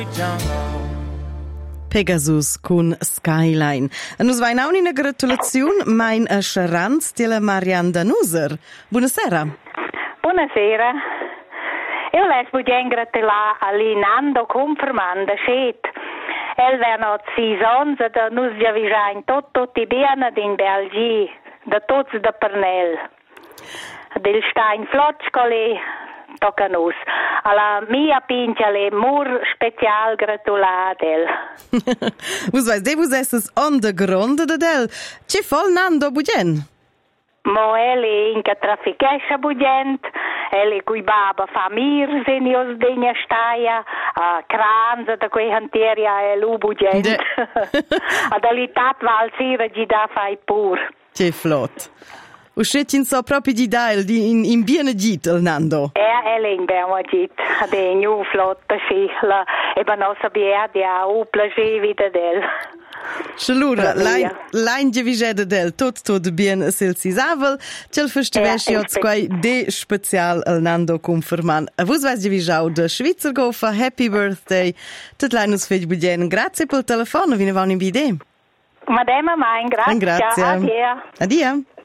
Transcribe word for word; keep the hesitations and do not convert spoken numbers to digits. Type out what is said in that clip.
Pegasus con Skyline. E nus vain aun ina gratulaziun mein a Scheranz della Marianne Danuser. Buonasera. Buonasera. Io les voglio gratulare a Nando Conferman da Schet. El verno sis ans da nus ja visain tot tot i bene in Belgi, da tots da Pernel. Del Stein Flotschkole tocca nus. Alla mia pinciale mur special gratulatel. Vus weiss, de vus esses on de gronde de del. Ce fol Nando Bugien? Mo ele inca trafichescia Bugent, ele cui baba fa mirs in ios degna staia, a kranza da quei hanteria e lu Bugent. Ad alitat val sira gida fai pur. Ce flot. Uscettin so proprio di dael di in in biene git el Nando. Ja, ele in bema git. Ade new flotta sì, la e ba no sabia dia u plage vita del. Chalura, lain lain de vigede del tot tot bien sil sisavel, cel festivesci ots quai de special el Nando Conferman. A vus vais de vigiau de Schweizer Gofa, happy birthday. Tot lainus fech budien. Grazie pel telefono, vine va un invide. Madema mein, grazie. Grazie. Adia. Adia.